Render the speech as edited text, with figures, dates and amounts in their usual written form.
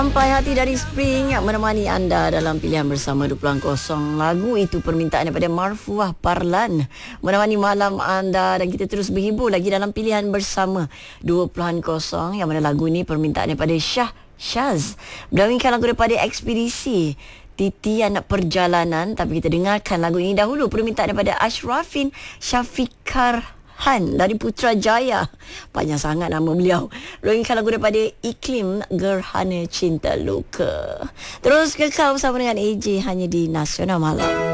Sampai hati dari Spring yang menemani anda dalam pilihan bersama 20.0. Lagu itu permintaan daripada Marfuah Parlan menemani malam anda, dan kita terus berhibur lagi dalam pilihan bersama 20.0, yang mana lagu ini permintaan daripada Syaz. Berdawinkan lagu daripada Ekspedisi Titi Anak Perjalanan. Tapi kita dengarkan lagu ini dahulu, permintaan daripada Ashrafin Syafikar Han dari Putrajaya. Panjang sangat nama beliau. Berikan lagu daripada Iklim Gerhana Cinta Luka. Terus kekal bersama dengan AJ hanya di Nasional Malam.